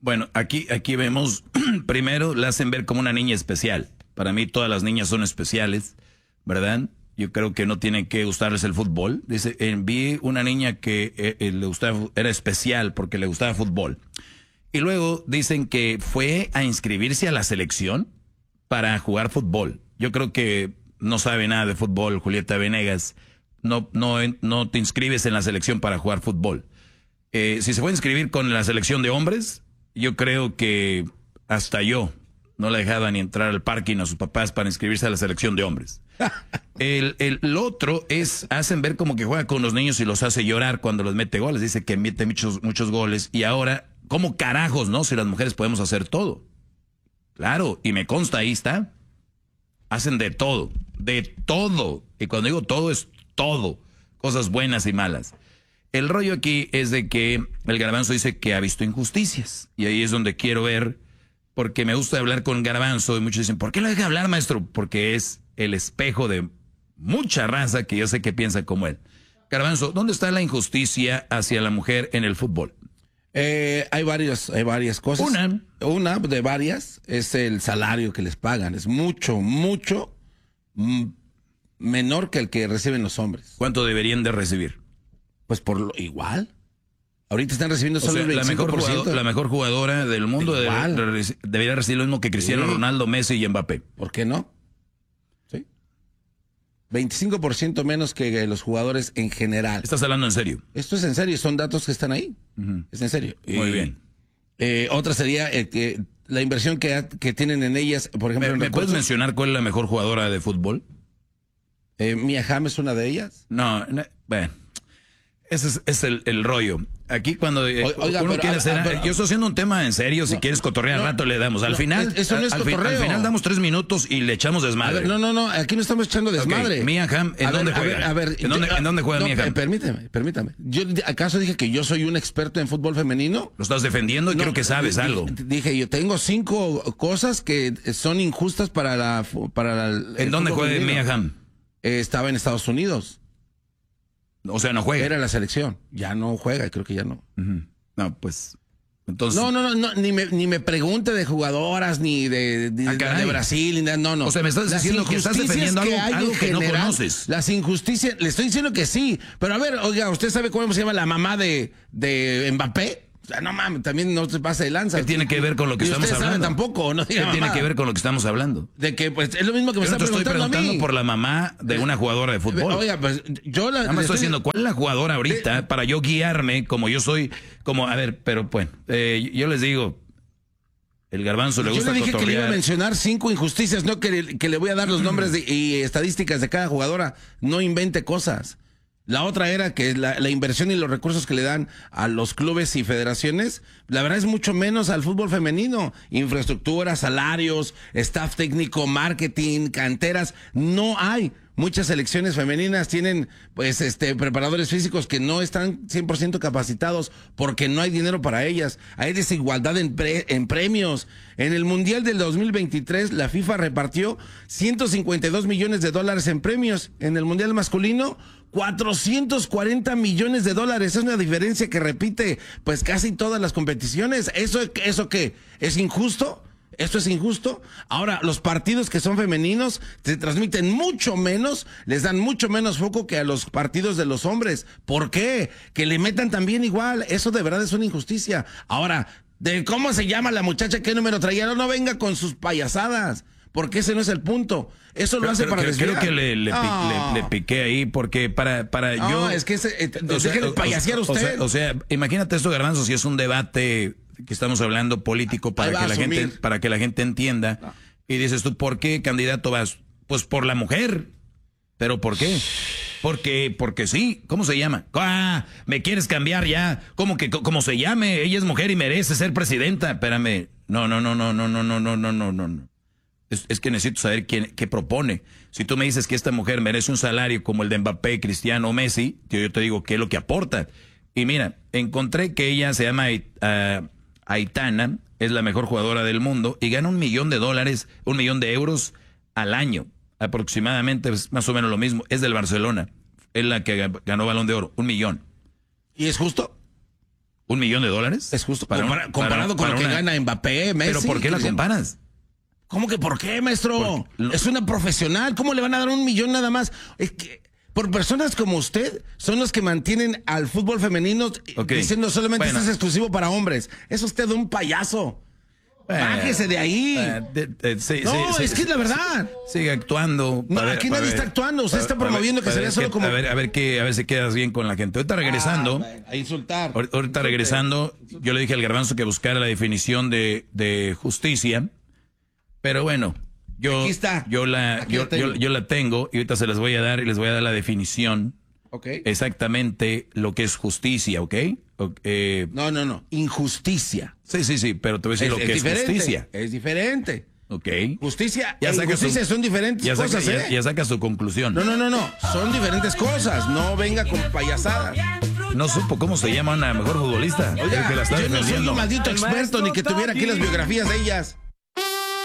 Bueno, aquí vemos, primero la hacen ver como una niña especial. Para mí todas las niñas son especiales, ¿verdad? Yo creo que no tienen que gustarles el fútbol. Dice, vi una niña que le gustaba, era especial porque le gustaba fútbol. Y luego dicen que fue a inscribirse a la selección para jugar fútbol. Yo creo que no sabe nada de fútbol, Julieta Venegas. No te inscribes en la selección para jugar fútbol. Si se puede inscribir con la selección de hombres, yo creo que hasta yo no le dejaba ni entrar al parking a sus papás para inscribirse a la selección de hombres. El otro es, hacen ver como que juega con los niños y los hace llorar cuando los mete goles. Dice que mete muchos goles. Y ahora, ¿cómo carajos, no? Si las mujeres podemos hacer todo. Claro, y me consta, ahí está. Hacen de todo. Y cuando digo todo, es todo. Cosas buenas y malas. El rollo aquí es de que el Garbanzo dice que ha visto injusticias. Y ahí es donde quiero ver, porque me gusta hablar con Garbanzo y muchos dicen, ¿por qué lo deja hablar, maestro? Porque es el espejo de mucha raza que yo sé que piensa como él. Garbanzo, ¿dónde está la injusticia hacia la mujer en el fútbol? Hay varias cosas. Una de varias es el salario que les pagan. Es mucho menor que el que reciben los hombres. ¿Cuánto deberían de recibir? Pues por lo igual. Ahorita están recibiendo solo el 25%. La mejor jugadora del mundo debería recibir lo mismo que Cristiano Ronaldo, Messi y Mbappé. ¿Por qué no? Sí. 25% menos que los jugadores en general. ¿Estás hablando en serio? Esto es en serio, son datos que están ahí. Es en serio. Muy bien. Otra sería la inversión que tienen en ellas, por ejemplo. ¿Me puedes mencionar cuál es la mejor jugadora de fútbol? Mia Hamm es una de ellas. No, bueno. Ese es el rollo. Aquí cuando oiga, uno quiere hacer... Yo estoy haciendo un tema en serio, si quieres cotorrear al rato le damos. Al final, eso no es cotorreo. Al final damos 3 minutos y le echamos desmadre. A ver, no, aquí no estamos echando desmadre. Okay. Mia Hamm, ¿en dónde juega? ¿En dónde juega Mia Hamm? Permítame. ¿Yo acaso dije que yo soy un experto en fútbol femenino? Lo estás defendiendo y creo que sabes algo. Dije, yo tengo 5 cosas que son injustas para ¿En dónde juega Mia Hamm? Estaba en Estados Unidos. O sea, no juega. Era la selección. Ya no juega, creo que ya no. No, pues... Entonces... No, ni me pregunte de jugadoras, ni de Brasil, ni no. O sea, me estás diciendo que estás defendiendo algo que no conoces. Las injusticias, le estoy diciendo que sí. Pero a ver, oiga, ¿usted sabe cómo se llama la mamá de Mbappé? O sea, no mames, también no se pase de lanza. ¿Qué tiene que ver con lo que estamos hablando? Tampoco, no diga ¿Qué tiene que ver con lo que estamos hablando? De que, pues, es lo mismo que me está preguntando a mí. Estoy preguntando por la mamá de una jugadora de fútbol. Oiga, pues, nada más estoy diciendo, ¿cuál es la jugadora ahorita para yo guiarme como yo soy? A ver, pero bueno, yo les digo, el Garbanzo le gusta cotorrear. Yo le dije que le iba a mencionar 5 injusticias, no que le voy a dar los nombres y estadísticas de cada jugadora. No invente cosas. La otra era que la inversión y los recursos que le dan a los clubes y federaciones, la verdad es mucho menos al fútbol femenino. Infraestructura, salarios, staff técnico, marketing, canteras, no hay. Muchas selecciones femeninas tienen pues preparadores físicos que no están 100% capacitados porque no hay dinero para ellas. Hay desigualdad en premios. En el Mundial del 2023 la FIFA repartió $152 millones en premios. En el Mundial masculino $440 millones. Es una diferencia que repite pues casi todas las competiciones. ¿Eso qué? ¿Es injusto? ¿Esto es injusto? Ahora, los partidos que son femeninos se transmiten mucho menos, les dan mucho menos foco que a los partidos de los hombres. ¿Por qué? Que le metan también igual. Eso de verdad es una injusticia. Ahora, de cómo se llama la muchacha, qué número traía, no venga con sus payasadas. Porque ese no es el punto. Eso lo hace para desviar. Creo que le piqué ahí porque para yo... es que deje de payasear usted. O sea, imagínate esto, Garbanzo, si es un debate que estamos hablando político para que la gente entienda. No. Y dices tú, ¿por qué candidato vas? Pues por la mujer. ¿Pero por qué? Porque sí. ¿Cómo se llama? ¿Me quieres cambiar ya? ¿Cómo que cómo se llame? Ella es mujer y merece ser presidenta. Espérame. No. Es que necesito saber qué propone. Si tú me dices que esta mujer merece un salario como el de Mbappé, Cristiano o Messi, yo te digo qué es lo que aporta. Y mira, encontré que ella se llama Aitana, es la mejor jugadora del mundo y gana $1 millón, $1 millón de euros al año. Aproximadamente, es más o menos lo mismo. Es del Barcelona. Es la que ganó Balón de Oro, $1 millón. ¿Y es justo? ¿$1 millón? Es justo. Comparado con lo que gana Mbappé, Messi. ¿Pero por qué la comparas? ¿Cómo que por qué, maestro? Es una profesional. ¿Cómo le van a dar $1 millón nada más? Es que por personas como usted son los que mantienen al fútbol femenino diciendo solamente esto es exclusivo para hombres. Es usted un payaso. Bájese de ahí. Es que es la verdad. Sigue actuando. No, aquí nadie está actuando. Usted está promoviendo que se vea solo como... A ver si quedas bien con la gente. Ahorita regresando. A insultar. Ahorita regresando, yo le dije al Garbanzo que buscara la definición de justicia. Pero bueno, aquí está. Yo la tengo y ahorita se las voy a dar y les voy a dar la definición. Exactamente lo que es justicia, ¿ok? No. Injusticia. Sí, pero te voy a decir lo que es justicia. Es diferente. Ok. Justicia y injusticia son diferentes cosas, Ya sacas tu conclusión. No. Son diferentes cosas. No venga con payasadas. No supo cómo se llama una mejor futbolista. Oiga, yo no soy un maldito experto ni que tuviera aquí las biografías de ellas.